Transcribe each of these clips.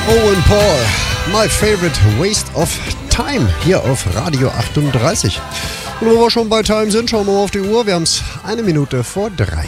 Owen Paul, My Favorite Waste of Time, hier auf Radio 38. Und wo wir schon bei Time sind, schauen wir mal auf die Uhr. Wir haben es 1 Minute vor 3.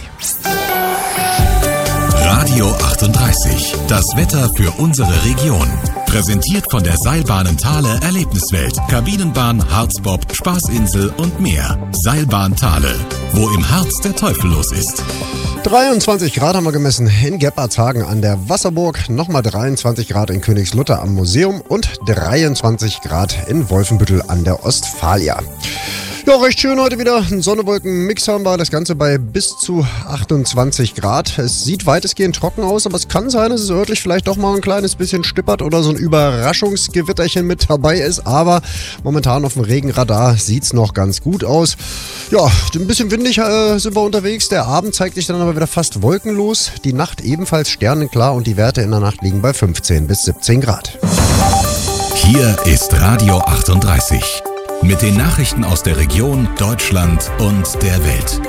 Radio 38, das Wetter für unsere Region. Präsentiert von der Seilbahnen Thale Erlebniswelt, Kabinenbahn, Harzbob, Spaßinsel und mehr. Seilbahn Thale, wo im Harz der Teufel los ist. 23 Grad haben wir gemessen in Gebhardshagen an der Wasserburg, nochmal 23 Grad in Königslutter am Museum und 23 Grad in Wolfenbüttel an der Ostfalia. Ja, recht schön heute wieder. Ein Sonne-Wolken-Mix haben wir. Das Ganze bei bis zu 28 Grad. Es sieht weitestgehend trocken aus, aber es kann sein, dass es örtlich vielleicht doch mal ein kleines bisschen stippert oder so ein Überraschungsgewitterchen mit dabei ist. Aber momentan auf dem Regenradar sieht es noch ganz gut aus. Ja, ein bisschen windig sind wir unterwegs. Der Abend zeigt sich dann aber wieder fast wolkenlos. Die Nacht ebenfalls sternenklar und die Werte in der Nacht liegen bei 15 bis 17 Grad. Hier ist Radio 38. Mit den Nachrichten aus der Region, Deutschland und der Welt.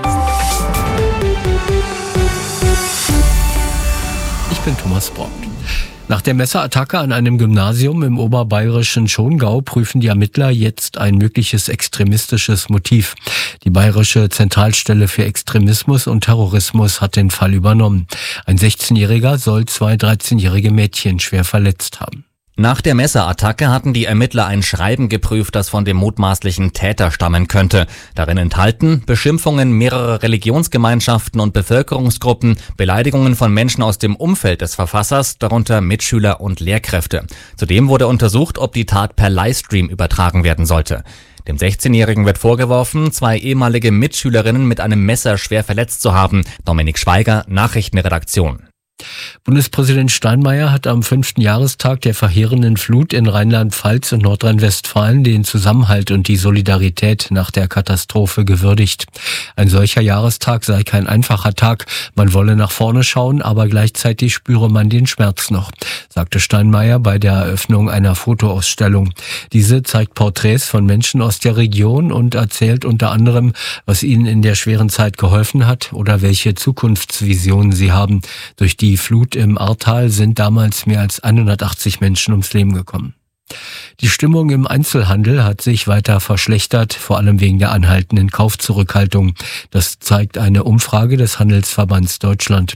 Ich bin Thomas Brock. Nach der Messerattacke an einem Gymnasium im oberbayerischen Schongau prüfen die Ermittler jetzt ein mögliches extremistisches Motiv. Die Bayerische Zentralstelle für Extremismus und Terrorismus hat den Fall übernommen. Ein 16-Jähriger soll 2 13-jährige Mädchen schwer verletzt haben. Nach der Messerattacke hatten die Ermittler ein Schreiben geprüft, das von dem mutmaßlichen Täter stammen könnte. Darin enthalten Beschimpfungen mehrerer Religionsgemeinschaften und Bevölkerungsgruppen, Beleidigungen von Menschen aus dem Umfeld des Verfassers, darunter Mitschüler und Lehrkräfte. Zudem wurde untersucht, ob die Tat per Livestream übertragen werden sollte. Dem 16-Jährigen wird vorgeworfen, 2 ehemalige Mitschülerinnen mit einem Messer schwer verletzt zu haben. Dominik Schweiger, Nachrichtenredaktion. Bundespräsident Steinmeier hat am 5. Jahrestag der verheerenden Flut in Rheinland-Pfalz und Nordrhein-Westfalen den Zusammenhalt und die Solidarität nach der Katastrophe gewürdigt. Ein solcher Jahrestag sei kein einfacher Tag. Man wolle nach vorne schauen, aber gleichzeitig spüre man den Schmerz noch, sagte Steinmeier bei der Eröffnung einer Fotoausstellung. Diese zeigt Porträts von Menschen aus der Region und erzählt unter anderem, was ihnen in der schweren Zeit geholfen hat oder welche Zukunftsvisionen sie haben. Durch die Flut im Ahrtal sind damals mehr als 180 Menschen ums Leben gekommen. Die Stimmung im Einzelhandel hat sich weiter verschlechtert, vor allem wegen der anhaltenden Kaufzurückhaltung. Das zeigt eine Umfrage des Handelsverbands Deutschland.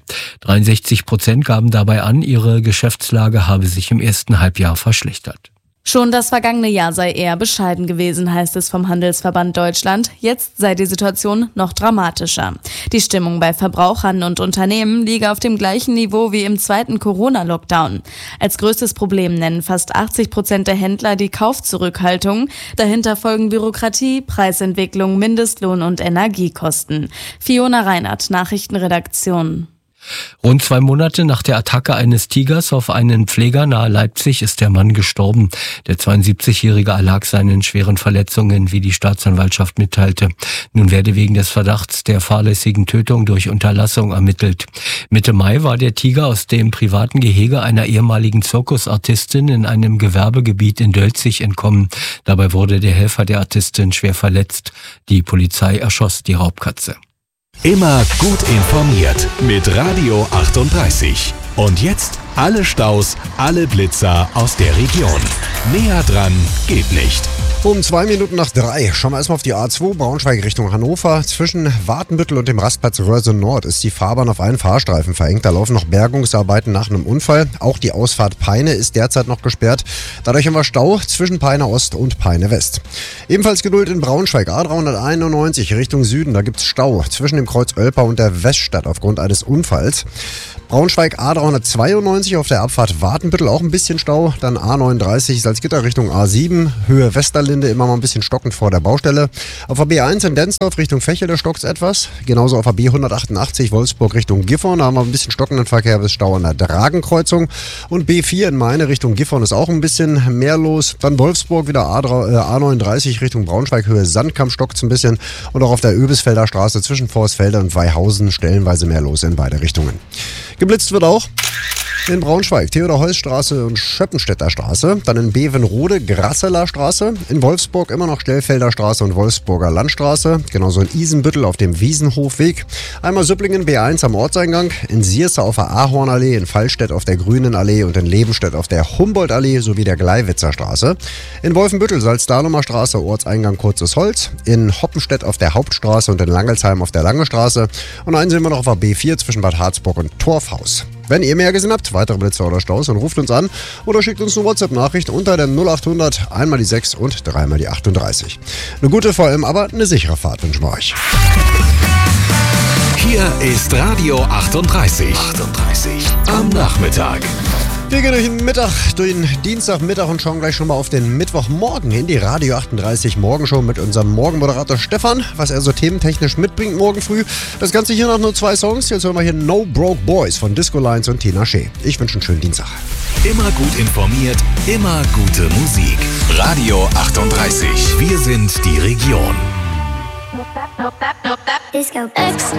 63% gaben dabei an, ihre Geschäftslage habe sich im ersten Halbjahr verschlechtert. Schon das vergangene Jahr sei eher bescheiden gewesen, heißt es vom Handelsverband Deutschland. Jetzt sei die Situation noch dramatischer. Die Stimmung bei Verbrauchern und Unternehmen liege auf dem gleichen Niveau wie im 2. Corona-Lockdown. Als größtes Problem nennen fast 80% der Händler die Kaufzurückhaltung. Dahinter folgen Bürokratie, Preisentwicklung, Mindestlohn und Energiekosten. Fiona Reinert, Nachrichtenredaktion. Rund 2 Monate nach der Attacke eines Tigers auf einen Pfleger nahe Leipzig ist der Mann gestorben. Der 72-Jährige erlag seinen schweren Verletzungen, wie die Staatsanwaltschaft mitteilte. Nun werde wegen des Verdachts der fahrlässigen Tötung durch Unterlassung ermittelt. Mitte Mai war der Tiger aus dem privaten Gehege einer ehemaligen Zirkusartistin in einem Gewerbegebiet in Dölzig entkommen. Dabei wurde der Helfer der Artistin schwer verletzt. Die Polizei erschoss die Raubkatze. Immer gut informiert mit Radio 38. Und jetzt alle Staus, alle Blitzer aus der Region. Näher dran geht nicht. Um 2 Minuten nach 3 schauen wir erstmal auf die A2 Braunschweig Richtung Hannover. Zwischen Watenbüttel und dem Rastplatz Röhrse Nord ist die Fahrbahn auf einen Fahrstreifen verengt. Da laufen noch Bergungsarbeiten nach einem Unfall. Auch die Ausfahrt Peine ist derzeit noch gesperrt. Dadurch haben wir Stau zwischen Peine Ost und Peine West. Ebenfalls Geduld in Braunschweig, A391 Richtung Süden. Da gibt es Stau zwischen dem Kreuz Oelper und der Weststadt aufgrund eines Unfalls. Braunschweig A392 auf der Abfahrt Watenbüttel auch ein bisschen Stau. Dann A39 Salzgitter Richtung A7, Höhe Westerlinde immer mal ein bisschen stockend vor der Baustelle. Auf der B1 in Densdorf Richtung Fächele stockt es etwas. Genauso auf der B188 Wolfsburg Richtung Gifhorn. Da haben wir ein bisschen stockenden Verkehr bis Stau an der Dragenkreuzung. Und B4 in Meine Richtung Gifhorn ist auch ein bisschen mehr los. Dann Wolfsburg wieder A39 Richtung Braunschweig, Höhe Sandkamp stockt es ein bisschen. Und auch auf der Öbisfelder Straße zwischen Vorsfelder und Weihausen stellenweise mehr los in beide Richtungen. Geblitzt wird auch in Braunschweig, Theodor-Heuss-Straße und Schöppenstädter Straße. Dann in Bevenrode, Grasseler Straße. In Wolfsburg immer noch Stellfelder Straße und Wolfsburger Landstraße. Genauso in Isenbüttel auf dem Wiesenhofweg. Einmal Süpplingen B1 am Ortseingang. In Sierse auf der Ahornallee. In Fallstedt auf der Grünenallee. Und in Lebenstedt auf der Humboldtallee sowie der Gleiwitzer Straße. In Wolfenbüttel, Salzdahlumer Straße, Ortseingang Kurzes Holz. In Hoppenstedt auf der Hauptstraße und in Langelsheim auf der Lange Straße. Und einen sehen wir noch auf der B4 zwischen Bad Harzburg und Torfhaus. Wenn ihr mehr gesehen habt, weitere Blitze oder Staus, dann ruft uns an oder schickt uns eine WhatsApp-Nachricht unter der 0800 einmal die 6 und dreimal die 38. Eine gute, vor allem aber eine sichere Fahrt wünschen wir euch. Hier ist Radio 38. Am Nachmittag. Wir gehen durch den Dienstagmittag und schauen gleich schon mal auf den Mittwochmorgen in die Radio 38 Morgenshow mit unserem Morgenmoderator Stefan, was er so thementechnisch mitbringt morgen früh. Das Ganze hier noch nur 2 Songs. Jetzt hören wir hier No Broke Boys von Disco Lines und Tina Shea. Ich wünsche einen schönen Dienstag. Immer gut informiert, immer gute Musik. Radio 38. Wir sind die Region. Disco X.